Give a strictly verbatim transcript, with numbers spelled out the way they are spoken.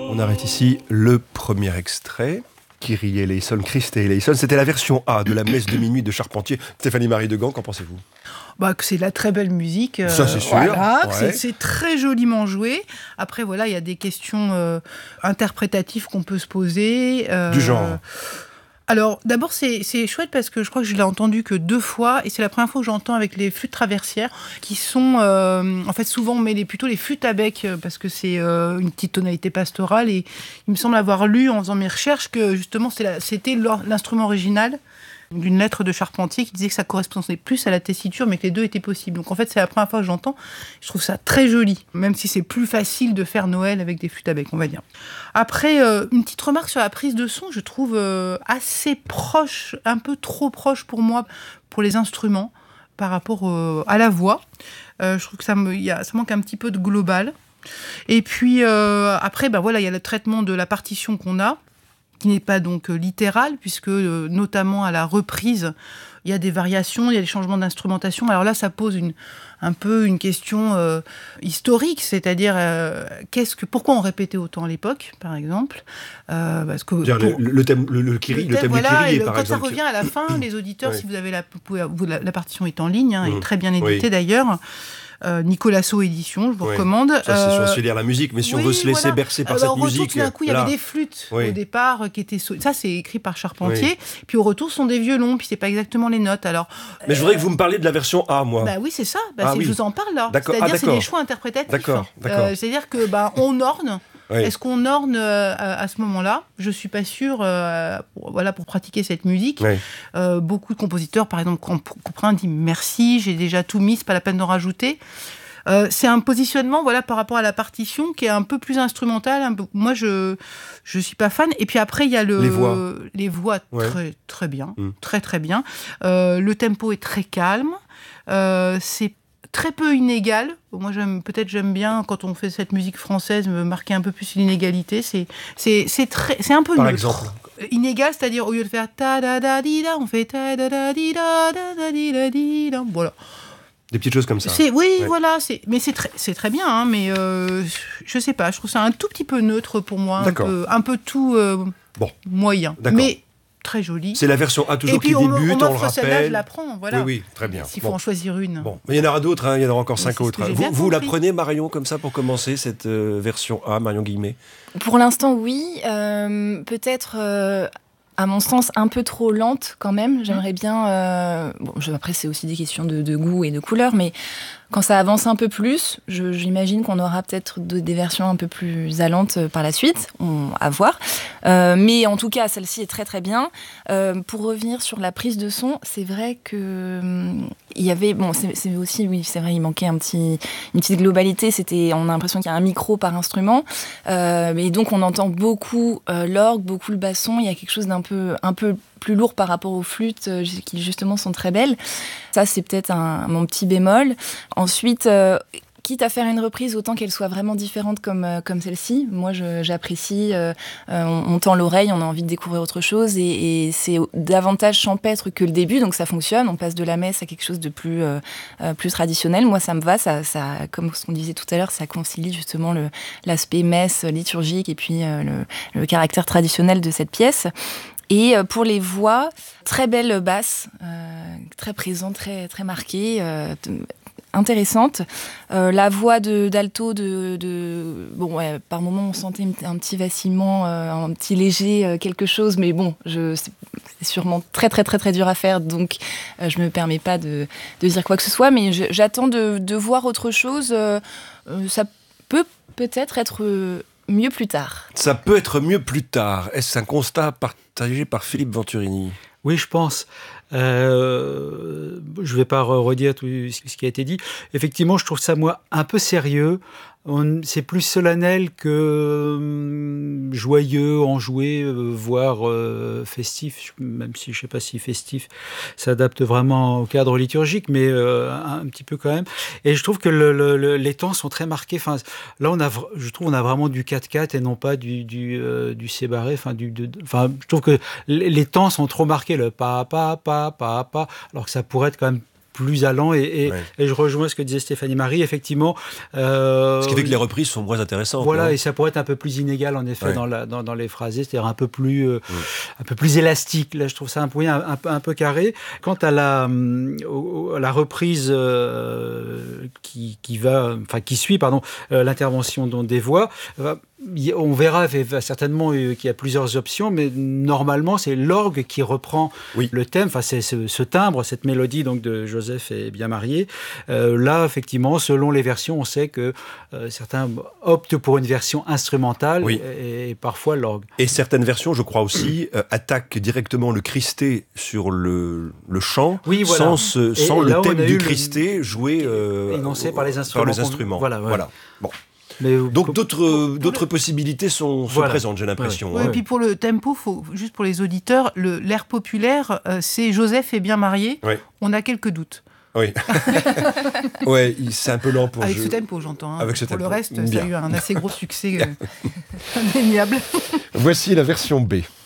On arrête ici le premier extrait. Kyrie eleison, Christe eleison. C'était la version A de la messe de minuit de Charpentier. Stéphanie-Marie Degan, qu'en pensez-vous ? Bah, que c'est de la très belle musique. Euh, Ça, c'est sûr. Voilà, Ouais. c'est, c'est très joliment joué. Après, voilà, il y a des questions euh, interprétatives qu'on peut se poser. Euh, Du genre ? Alors, d'abord, c'est, c'est chouette parce que je crois que je l'ai entendu que deux fois, et c'est la première fois que j'entends avec les flûtes traversières, qui sont, euh, en fait, souvent on met les, plutôt les flûtes à bec, euh, parce que c'est euh, une petite tonalité pastorale, et il me semble avoir lu en faisant mes recherches que justement c'est la, c'était l'instrument original d'une lettre de Charpentier qui disait que ça correspondait plus à la tessiture, mais que les deux étaient possibles. Donc en fait, c'est la première fois que j'entends. Je trouve ça très joli, même si c'est plus facile de faire Noël avec des flûtes à bec, on va dire. Après, euh, une petite remarque sur la prise de son, je trouve euh, assez proche, un peu trop proche pour moi, pour les instruments, par rapport euh, à la voix. Euh, je trouve que ça, me, y a, ça manque un petit peu de global. Et puis euh, après, ben voilà, il y a le traitement de la partition qu'on a, qui n'est pas donc littéral, puisque euh, notamment à la reprise, il y a des variations, il y a des changements d'instrumentation. Alors là, ça pose une, un peu une question euh, historique, c'est-à-dire euh, qu'est-ce que, pourquoi on répétait autant à l'époque, par exemple euh, parce que pour, le, le thème, le, le, Kyrie, le thème, le thème voilà, du Kyrie, le, par quand exemple. ça revient à la fin, les auditeurs, oui. si vous avez la, vous, la, la partition est en ligne, hein, mmh. est très bien éditée oui. d'ailleurs. Euh, Nicolas So Édition, je vous oui. recommande. Ça, c'est euh, si on se veut lire la musique, mais si oui, on veut se laisser voilà. bercer par Alors, cette musique... Tout d'un coup, il y là. avait des flûtes oui. au départ qui étaient... Ça, c'est écrit par Charpentier. Oui. Puis au retour, ce sont des violons, puis c'est pas exactement les notes. Alors, mais euh... je voudrais que vous me parliez de la version A, moi. Bah oui, c'est ça. Bah, ah, c'est, oui. Je vous en parle, là. D'accord. C'est-à-dire, ah, c'est des choix interprétatifs. D'accord, d'accord. Euh, c'est-à-dire que bah, on orne... Oui. Est-ce qu'on orne euh, à, à ce moment-là ? Je ne suis pas sûre, euh, pour, voilà, pour pratiquer cette musique. Oui. Euh, beaucoup de compositeurs, par exemple, comprennent, disent merci, j'ai déjà tout mis, c'est pas la peine d'en rajouter. Euh, c'est un positionnement, voilà, par rapport à la partition qui est un peu plus instrumental. Un peu, moi, je je suis pas fan. Et puis après, il y a le les voix, les voix ouais. très très bien, mm. très très bien. Euh, le tempo est très calme. Euh, c'est très peu inégal. Moi, j'aime, peut-être j'aime bien, quand on fait cette musique française, me marquer un peu plus l'inégalité. C'est, c'est, c'est, très, c'est un peu Par neutre. exemple. Inégal, c'est-à-dire, au lieu de faire ta-da-da-di-da, on fait ta-da-da-di-da-da-da-di-da-di-da. Voilà. Des petites choses comme ça. C'est, oui, ouais. voilà. C'est, mais c'est très, c'est très bien, hein, mais euh, je sais pas, je trouve ça un tout petit peu neutre pour moi. D'accord. Un peu, un peu tout euh, bon. moyen. D'accord. Mais très jolie. C'est la version A toujours et puis qui on, débute, on, on le rappelle. Celle-là, je la prends, voilà. Oui, oui, très bien. S'il bon. faut en choisir une. Bon, mais il y en aura d'autres, hein, il y en aura encore mais cinq autres. Vous, vous la prenez, Marion, comme ça, pour commencer cette euh, version A, Marion Guillemet ? Pour l'instant, oui. Euh, peut-être... Euh... à mon sens, un peu trop lente quand même. J'aimerais bien... Euh... Bon, je... Après, c'est aussi des questions de, de goût et de couleur, mais quand ça avance un peu plus, je, j'imagine qu'on aura peut-être de, des versions un peu plus allantes par la suite, on, à voir. Euh, mais en tout cas, celle-ci est très très bien. Euh, pour revenir sur la prise de son, c'est vrai que hum, il y avait... Bon, c'est, c'est aussi, oui, c'est vrai, il manquait un petit, une petite globalité. C'était, on a l'impression qu'il y a un micro par instrument. Euh, et donc, on entend beaucoup euh, l'orgue, beaucoup le basson. Il y a quelque chose d'un peu, un peu plus lourd par rapport aux flûtes euh, qui justement sont très belles. Ça, c'est peut-être un, mon petit bémol. Ensuite, euh, quitte à faire une reprise, autant qu'elle soit vraiment différente comme, euh, comme celle-ci. Moi, je, j'apprécie. Euh, euh, on, on tend l'oreille, on a envie de découvrir autre chose. Et, et c'est davantage champêtre que le début, donc ça fonctionne. On passe de la messe à quelque chose de plus, euh, euh, plus traditionnel. Moi, ça me va. Ça, ça, comme ce qu'on disait tout à l'heure, ça concilie justement le, l'aspect messe liturgique et puis euh, le, le caractère traditionnel de cette pièce. Et pour les voix, très belle basse, euh, très présente, très, très marquée, euh, intéressante. Euh, la voix de, d'alto, de, de, bon, ouais, par moments on sentait un petit vacillement, euh, un petit léger euh, quelque chose, mais bon, je, c'est, c'est sûrement très très très très dur à faire, donc euh, je me permets pas de, de dire quoi que ce soit, mais je, j'attends de, de voir autre chose. Euh, euh, ça peut peut-être être... Euh, mieux plus tard. Ça peut être mieux plus tard. Est-ce un constat partagé par Philippe Venturini ? Oui, je pense. Euh, je ne vais pas redire tout ce qui a été dit. Effectivement, je trouve ça, moi, un peu sérieux. On, c'est plus solennel que hum, joyeux, enjoué, euh, voire euh, festif, même si je ne sais pas si festif s'adapte vraiment au cadre liturgique, mais euh, un, un petit peu quand même. Et je trouve que le, le, les temps sont très marqués. Enfin, là, on a, je trouve on a vraiment du quatre quatre et non pas du, du, euh, du sébarré. Enfin, du, de, enfin, je trouve que les, les temps sont trop marqués, le pa, pa, pa, pa, pa, alors que ça pourrait être quand même plus allant. Et, et, ouais. et je rejoins ce que disait Stéphanie Marie, effectivement. Euh, ce qui fait que les reprises sont moins intéressantes. Voilà, non et ça pourrait être un peu plus inégal, en effet, ouais. dans, la, dans, dans les phrasés, c'est-à-dire un peu plus, euh, ouais. un peu plus élastique. Là, je trouve ça un peu, un, un, un peu carré. Quant à la, à la reprise euh, qui, qui, va, enfin, qui suit pardon, euh, l'intervention des voix, euh, on verra certainement qu'il y a plusieurs options, mais normalement, c'est l'orgue qui reprend oui. le thème. Enfin, c'est ce, ce timbre, cette mélodie donc, de Joseph est bien marié. Euh, là, effectivement, selon les versions, on sait que euh, certains optent pour une version instrumentale oui. et, et parfois l'orgue. Et certaines versions, je crois aussi, euh, attaquent directement le Christé sur le, le chant, oui, voilà. sans, ce, et, sans et le là, thème du le... Christé joué euh, énoncé par les instruments. Par les instruments. Voilà. Ouais. voilà. Bon. Mais donc d'autres d'autres le... possibilités sont, voilà. sont présentes, j'ai l'impression. Ouais. Hein. Et puis pour le tempo, faut, juste pour les auditeurs, le, l'air populaire, euh, c'est Joseph est bien marié. Ouais. On a quelques doutes. Oui. ouais, c'est un peu lent pour Avec je... ce tempo, j'entends. Hein. Avec ce pour tempo. le reste, bien. ça a eu un assez gros succès euh, indéniable. Voici la version B.